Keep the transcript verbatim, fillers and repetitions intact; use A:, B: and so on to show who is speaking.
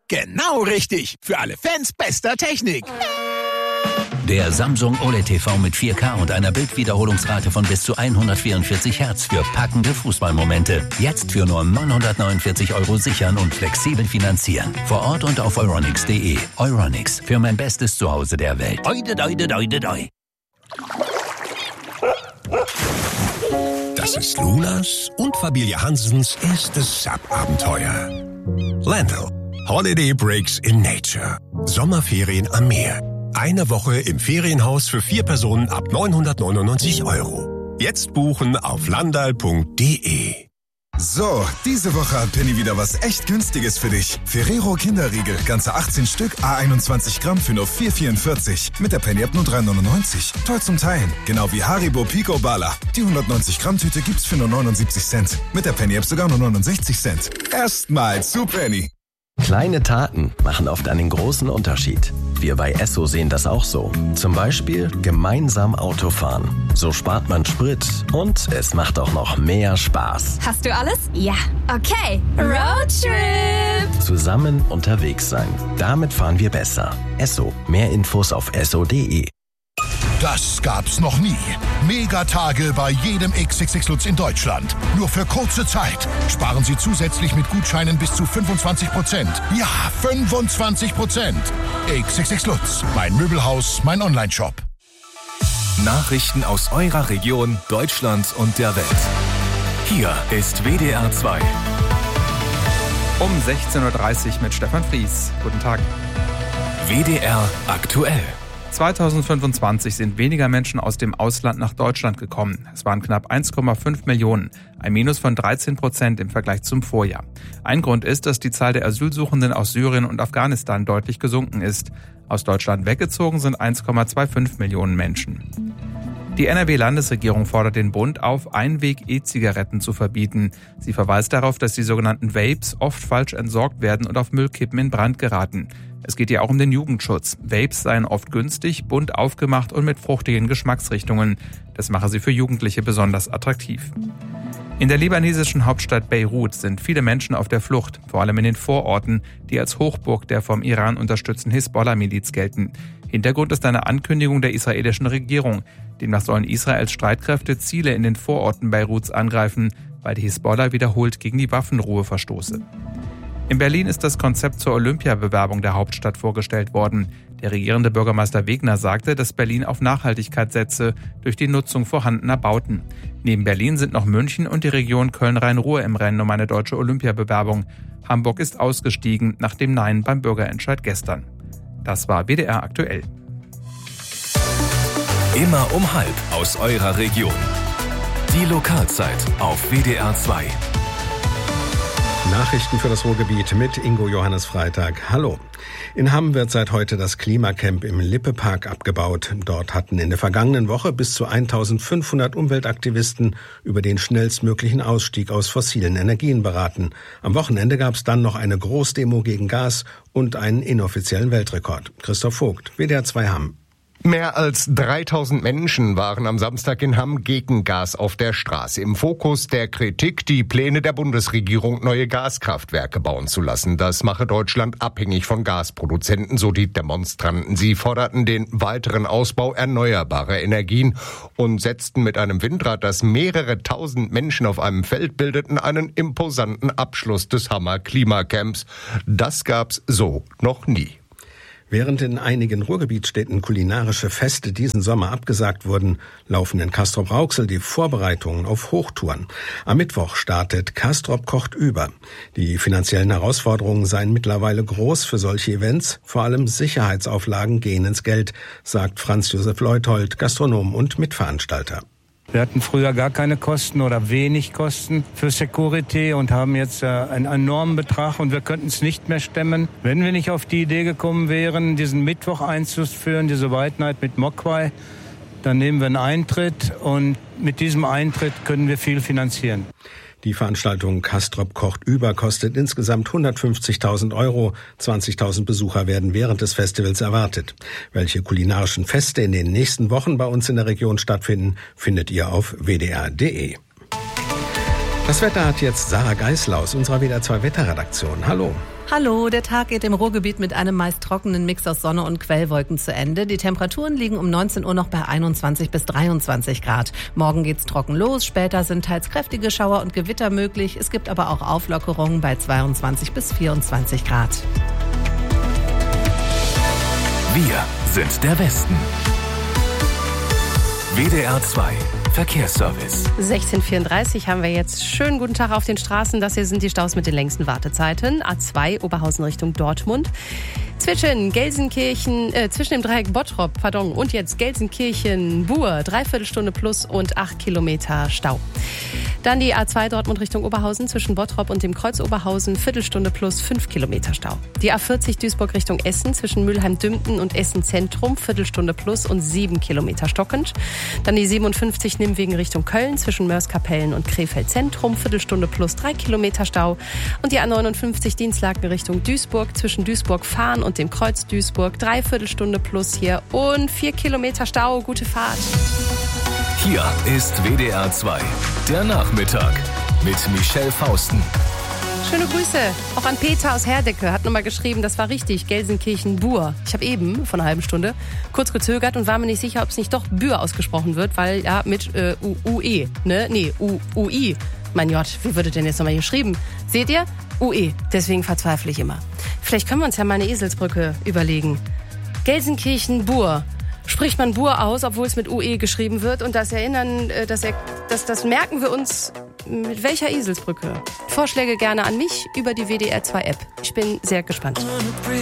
A: Genau richtig. Für alle Fans bester Technik.
B: Der Samsung O L E D T V mit vier K und einer Bildwiederholungsrate von bis zu hundertvierundvierzig Hertz für packende Fußballmomente. Jetzt für nur neunhundertneunundvierzig Euro sichern und flexibel finanzieren. Vor Ort und auf euronics punkt de. Euronics, für mein bestes Zuhause der Welt. Oide, oide, oide, oide.
C: Das ist Lunas und Familie Hansens erstes Sub-Abenteuer. Landau. Holiday Breaks in Nature. Sommerferien am Meer. Eine Woche im Ferienhaus für vier Personen ab neunhundertneunundneunzig Euro. Jetzt buchen auf landal punkt de.
D: So, diese Woche hat Penny wieder was echt Günstiges für dich. Ferrero Kinderriegel, ganze achtzehn Stück, à einundzwanzig Gramm für nur vier vierundvierzig. Mit der Penny-App nur drei neunundneunzig. Toll zum Teilen. Genau wie Haribo Pico Bala. Die hundertneunzig Gramm Tüte gibt's für nur neunundsiebzig Cent. Mit der Penny-App sogar nur neunundsechzig Cent. Erstmal zu Penny.
E: Kleine Taten machen oft einen großen Unterschied. Wir bei Esso sehen das auch so. Zum Beispiel gemeinsam Auto fahren. So spart man Sprit und es macht auch noch mehr Spaß.
F: Hast du alles? Ja. Okay. Roadtrip.
E: Zusammen unterwegs sein. Damit fahren wir besser. Esso. Mehr Infos auf esso punkt de.
G: Das gab's noch nie. Megatage bei jedem X X X Lutz in Deutschland. Nur für kurze Zeit. Sparen Sie zusätzlich mit Gutscheinen bis zu fünfundzwanzig Prozent. Ja, fünfundzwanzig Prozent. X X X Lutz. Mein Möbelhaus, mein Onlineshop.
H: Nachrichten aus eurer Region, Deutschland und der Welt. Hier ist W D R zwei.
I: Um sechzehn Uhr dreißig mit Stefan Fries. Guten Tag.
H: W D R aktuell.
I: zweitausendfünfundzwanzig sind weniger Menschen aus dem Ausland nach Deutschland gekommen. Es waren knapp eins Komma fünf Millionen, ein Minus von dreizehn Prozent im Vergleich zum Vorjahr. Ein Grund ist, dass die Zahl der Asylsuchenden aus Syrien und Afghanistan deutlich gesunken ist. Aus Deutschland weggezogen sind eins Komma fünfundzwanzig Millionen Menschen. Die N R W-Landesregierung fordert den Bund auf, Einweg-E-Zigaretten zu verbieten. Sie verweist darauf, dass die sogenannten Vapes oft falsch entsorgt werden und auf Müllkippen in Brand geraten. Es geht ja auch um den Jugendschutz. Vapes seien oft günstig, bunt aufgemacht und mit fruchtigen Geschmacksrichtungen. Das mache sie für Jugendliche besonders attraktiv. In der libanesischen Hauptstadt Beirut sind viele Menschen auf der Flucht, vor allem in den Vororten, die als Hochburg der vom Iran unterstützten Hisbollah-Miliz gelten. Hintergrund ist eine Ankündigung der israelischen Regierung. Demnach sollen Israels Streitkräfte Ziele in den Vororten Beiruts angreifen, weil die Hisbollah wiederholt gegen die Waffenruhe verstoße. In Berlin ist das Konzept zur Olympiabewerbung der Hauptstadt vorgestellt worden. Der regierende Bürgermeister Wegner sagte, dass Berlin auf Nachhaltigkeit setze durch die Nutzung vorhandener Bauten. Neben Berlin sind noch München und die Region Köln-Rhein-Ruhr im Rennen um eine deutsche Olympiabewerbung. Hamburg ist ausgestiegen nach dem Nein beim Bürgerentscheid gestern. Das war W D R aktuell.
H: Immer um halb aus eurer Region. Die Lokalzeit auf W D R zwei.
J: Nachrichten für das Ruhrgebiet mit Ingo Johannes Freitag. Hallo. In Hamm wird seit heute das Klimacamp im Lippe-Park abgebaut. Dort hatten in der vergangenen Woche bis zu eintausendfünfhundert Umweltaktivisten über den schnellstmöglichen Ausstieg aus fossilen Energien beraten. Am Wochenende gab es dann noch eine Großdemo gegen Gas und einen inoffiziellen Weltrekord. Christoph Vogt, W D R zwei Hamm.
K: Mehr als dreitausend Menschen waren am Samstag in Hamm gegen Gas auf der Straße. Im Fokus der Kritik die Pläne der Bundesregierung, neue Gaskraftwerke bauen zu lassen. Das mache Deutschland abhängig von Gasproduzenten, so die Demonstranten. Sie forderten den weiteren Ausbau erneuerbarer Energien und setzten mit einem Windrad, das mehrere tausend Menschen auf einem Feld bildeten, einen imposanten Abschluss des Hammer Klimacamps. Das gab's so noch nie.
J: Während in einigen Ruhrgebietsstädten kulinarische Feste diesen Sommer abgesagt wurden, laufen in Castrop-Rauxel die Vorbereitungen auf Hochtouren. Am Mittwoch startet Castrop kocht über. Die finanziellen Herausforderungen seien mittlerweile groß für solche Events. Vor allem Sicherheitsauflagen gehen ins Geld, sagt Franz Josef Leuthold, Gastronom und Mitveranstalter.
L: Wir hatten früher gar keine Kosten oder wenig Kosten für Security und haben jetzt einen enormen Betrag und wir könnten es nicht mehr stemmen. Wenn wir nicht auf die Idee gekommen wären, diesen Mittwoch einzuführen, diese White Night mit Mogwai, dann nehmen wir einen Eintritt und mit diesem Eintritt können wir viel finanzieren.
J: Die Veranstaltung Castrop kocht über kostet insgesamt hundertfünfzigtausend Euro. zwanzigtausend Besucher werden während des Festivals erwartet. Welche kulinarischen Feste in den nächsten Wochen bei uns in der Region stattfinden, findet ihr auf w d r punkt d e. Das Wetter hat jetzt Sarah Geisler aus unserer W D R zwei Wetterredaktion. Hallo.
M: Hallo, der Tag geht im Ruhrgebiet mit einem meist trockenen Mix aus Sonne und Quellwolken zu Ende. Die Temperaturen liegen um neunzehn Uhr noch bei einundzwanzig bis dreiundzwanzig Grad. Morgen geht's trocken los, später sind teils kräftige Schauer und Gewitter möglich. Es gibt aber auch Auflockerungen bei zweiundzwanzig bis vierundzwanzig Grad.
H: Wir sind der Westen. W D R zwei Verkehrsservice.
N: sechzehn Uhr vierunddreißig haben wir jetzt. Schönen guten Tag auf den Straßen. Das hier sind die Staus mit den längsten Wartezeiten. A zwei Oberhausen Richtung Dortmund. Zwischen Gelsenkirchen, äh, zwischen dem Dreieck Bottrop, pardon, und jetzt Gelsenkirchen, Buhr, Dreiviertelstunde plus und acht Kilometer Stau. Dann die A zwei Dortmund Richtung Oberhausen zwischen Bottrop und dem Kreuz Oberhausen, Viertelstunde plus fünf Kilometer Stau. Die A vierzig Duisburg Richtung Essen zwischen Mülheim-Dümpen und Essen Zentrum, Viertelstunde plus und sieben Kilometer stockend. Dann die siebenundfünfzig Nimmwegen Richtung Köln zwischen Mörs-Kapellen und Krefeld Zentrum, Viertelstunde plus drei Kilometer Stau. Und die A neunundfünfzig Dienstlaken Richtung Duisburg zwischen Duisburg-Fahn und dem Kreuz Duisburg, Dreiviertelstunde plus hier und vier Kilometer Stau. Gute Fahrt.
H: Hier ist W D R zwei, der Nachmittag mit Michelle Fausten.
N: Schöne Grüße auch an Peter aus Herdecke. Hat nochmal geschrieben, das war richtig, Gelsenkirchen-Buhr. Ich habe eben, vor einer halben Stunde, kurz gezögert und war mir nicht sicher, ob es nicht doch Buhr ausgesprochen wird, weil ja mit äh, U E, ne? Nee, U U I. Mein Gott, wie würde denn jetzt nochmal geschrieben? Seht ihr? U E. Deswegen verzweifle ich immer. Vielleicht können wir uns ja mal eine Eselsbrücke überlegen. Gelsenkirchen-Buhr. Spricht man Buhr aus, obwohl es mit U E geschrieben wird. Und das erinnern, das, das, das merken wir uns mit welcher Eselsbrücke. Vorschläge gerne an mich über die W D R zwei App. Ich bin sehr gespannt.